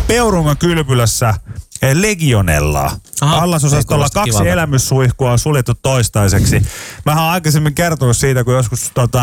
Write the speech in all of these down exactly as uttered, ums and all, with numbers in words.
Peurungan kylpylässä Legionellaa. Aha, Allasosastolla kaksi kivalta. Elämyssuihkua on suljettu toistaiseksi. Mä oon aikaisemmin kertonut siitä, kun joskus tota,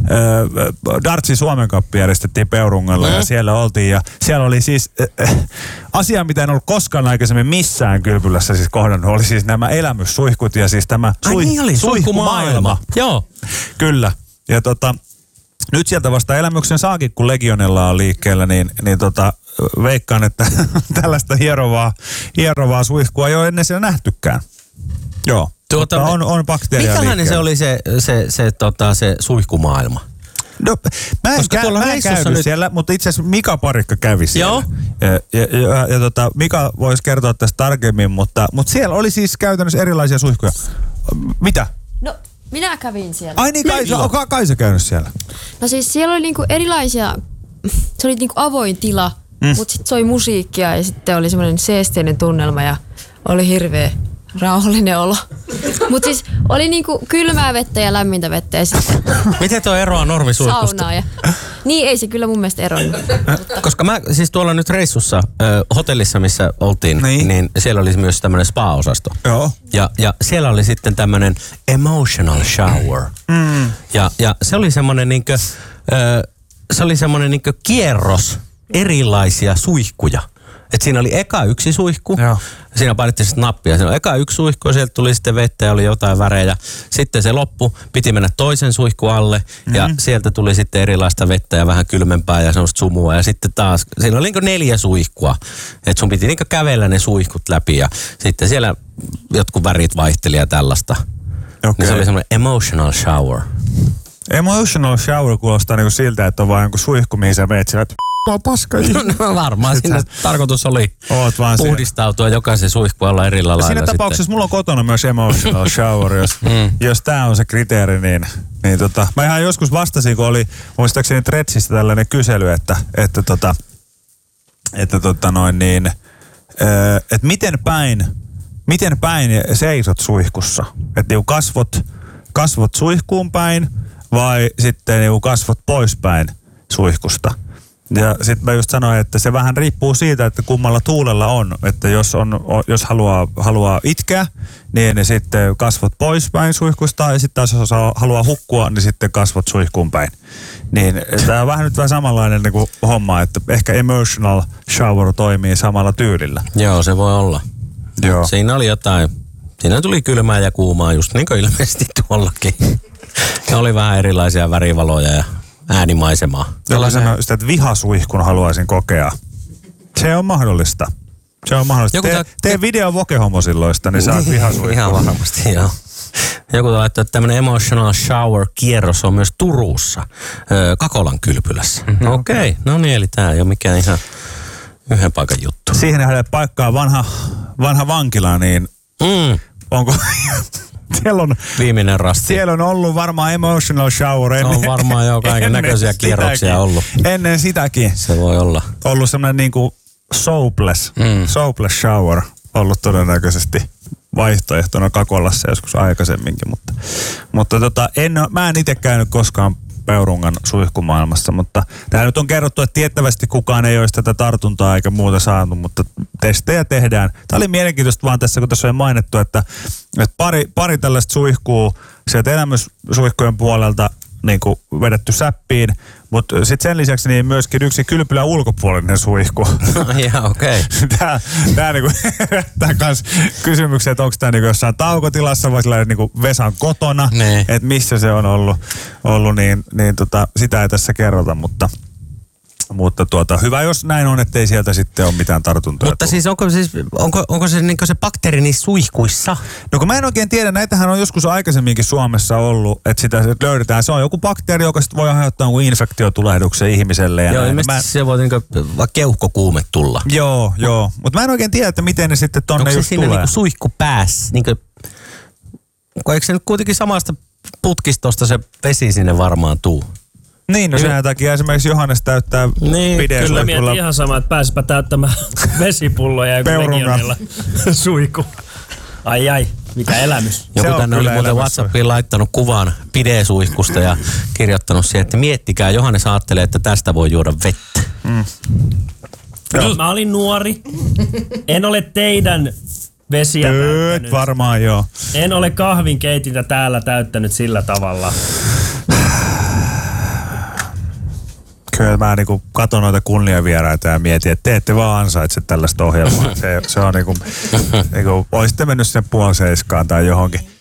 äh, Dartsin Suomen Cuppi järjestettiin Peurungalla mm. ja siellä oltiin. Ja siellä oli siis äh, asia, mitä en ollut koskaan aikaisemmin missään kylpylässä siis kohdannut, oli siis nämä elämyssuihkut ja siis tämä sui, niin oli, suihkumaailma. Joo, kyllä. Ja tota, nyt sieltä vasta elämyksen saakin, kun Legionella on liikkeellä, niin, niin tota, veikkaan, että tällaista hierovaa, hierovaa suihkua ei ole ennen siellä nähtykään. Joo, tuota, on, on bakteeria mikälainen se oli se, se, se, tota, se suihkumaailma? No, mä en, kä- mä en käynyt nyt siellä, mutta itse asiassa Mika Parikka kävi siellä. Joo. Ja, ja, ja, ja tota, Mika voisi kertoa tästä tarkemmin, mutta, mutta siellä oli siis käytännössä erilaisia suihkuja. Mitä? No, minä kävin siellä. Ai niin, Kaisa, onko Kaisa käynyt siellä? No siis siellä oli niinku erilaisia, se oli niinku avoin tila, mm. mutta sitten soi musiikkia ja sitten oli semmoinen seesteinen tunnelma ja oli hirveä rauhallinen olo. Mutta siis oli niinku kylmää vettä ja lämmintä vettä ja sitten miten tuo eroaa normisuihkusta? Saunaa ja niin ei se kyllä mun mielestä eronnut. Koska mä siis tuolla nyt reissussa äh, hotellissa, missä oltiin, niin. niin siellä oli myös tämmöinen spa-osasto. Joo. Ja, ja siellä oli sitten tämmöinen emotional shower. Mm. Ja, ja se oli semmoinen niinkö, äh, se oli semmoinen niinkö kierros erilaisia suihkuja. Et siinä oli eka yksi suihku, joo. Siinä painettiin sitten nappia. Siinä oli eka yksi suihku ja sieltä tuli sitten vettä ja oli jotain värejä. Sitten se loppu, piti mennä toisen suihku alle mm-hmm. ja sieltä tuli sitten erilaista vettä ja vähän kylmempää ja semmoista sumua. Ja sitten taas, siinä oli niin neljä suihkua. Että sun piti niin kävellä ne suihkut läpi ja sitten siellä jotkut värit vaihteli ja tällaista. Okay. Niin se oli semmoinen emotional shower. Emotional shower kuulostaa niinku siltä, että on vaan joku suihku, mihin sä meet sillä, että on paska. No varmaan siinä tarkoitus oli puhdistautua siinä jokaisen suihkualla eri lailla. Siinä tapauksessa sitten mulla on kotona myös emotional shower, jos, mm. jos tää on se kriteeri, niin, niin tota, mä ihan joskus vastasin, kun oli muistaakseni Threadsistä tällainen kysely, että, että, tota, että tota noin niin, että miten päin, miten päin seisot suihkussa? Että niinku kasvot, kasvot suihkuun päin vai sitten niinku kasvot poispäin suihkusta? Ja sitten mä just sanoin, että se vähän riippuu siitä, että kummalla tuulella on. Että jos, on, jos haluaa, haluaa itkeä, niin sitten kasvot poispäin suihkusta. Ja sitten taas jos haluaa hukkua, niin sitten kasvot suihkuun päin. Niin tämä on vähän nyt vähän samanlainen niin kuin homma, että ehkä emotional shower toimii samalla tyylillä. Joo, se voi olla. Joo. Siinä oli jotain, siinä tuli kylmää ja kuumaa just niin kuin ilmeisesti tuollakin. Ja oli vähän erilaisia värivaloja ja äänimaisemaa. Jolla sanoo sitä, että vihasuihkun haluaisin kokea. Se on mahdollista. Se on mahdollista. Tee, ta- tee video vokehomosilloista, niin saat vihasuihkun. Ihan varmasti, joo. Joku laittaa, että tämmöinen emotional shower-kierros on myös Turussa, öö, Kakolan kylpylässä. Mm-hmm. Okei, okay. No niin, eli tää ei ole mikään ihan yhden paikan juttu. Siihen nähdään paikkaa vanha, vanha vankila, niin mm. onko... Siellä on, viimeinen rasti. Siellä on ollut varmaan emotional shower. Ennen, on varmaan jo kaiken näköisiä kierroksia ollut. Ennen sitäkin. Se voi olla. Ollut semmoinen niinku soapless, mm. soapless shower ollut todennäköisesti vaihtoehtona Kakolassa joskus aikaisemminkin. Mutta, mutta tota, en, mä en itse käynyt koskaan Peurungan suihkumaailmassa, mutta tämä nyt on kerrottu, että tiettävästi kukaan ei olisi tätä tartuntaa eikä muuta saanut, mutta testejä tehdään. Tämä oli mielenkiintoista vaan tässä, kun tässä on mainittu, että, että pari, pari tällaista suihkuu sieltä elämyssuihkujen puolelta niin kuin vedetty säppiin, mutta sitten sen lisäksi niin myöskin yksi kylpylän ulkopuolinen suihku. Jaa, okei. Okay. Tämä, tämä niinku herättää myös kysymyksiä, että onko tämä niinku jossain taukotilassa vai sellainen niinku Vesan kotona, nee. Että missä se on ollut, ollut niin, niin tota, sitä ei tässä kerrota, mutta... Mutta tuota, hyvä, jos näin on, ettei sieltä sitten ole mitään tartuntoja. Mutta siis onko, siis, onko, onko se, niin se bakteeri niissä suihkuissa? No kun mä en oikein tiedä, näitähän on joskus aikaisemminkin Suomessa ollut, että sitä löydetään. Se on joku bakteeri, joka sitten voi aiheuttaa jonkun infektiotulehduksen ihmiselle. Ja joo, ilmeisesti mä... se voi niinku vaikka keuhkokuume tulla. Joo, joo. Mutta mä en oikein tiedä, että miten ne sitten tonne just tulee. Onko se siinä niinku suihku päässä? Niinku, eikö se nyt kuitenkin samasta putkistosta se vesi sinne varmaan tuu? Niin, no senhän takia esimerkiksi Johannes täyttää niin, pideen kyllä suihkulla. Mietin ihan sama, että pääsipä täyttämään vesipulloja ja Legionella suihku. Ai ai, mikä elämys. Joku tänne oli muuten WhatsAppiin laittanut kuvan pidesuihkusta ja kirjoittanut siihen, että miettikää, Johannes ajattelee, että tästä voi juoda vettä. Mm. Mä olin nuori. En ole teidän vesiä täyttänyt. varmaan joo. En ole kahvinkeitintä täällä täyttänyt sillä tavalla. Kyllä mä niinku katon noita kunniavieraita ja mietin, että te ette vaan ansaitse tällaista ohjelmaa. Se, se on niinku, niinku, oisitte mennyt sinne puoli seiskaan tai johonkin.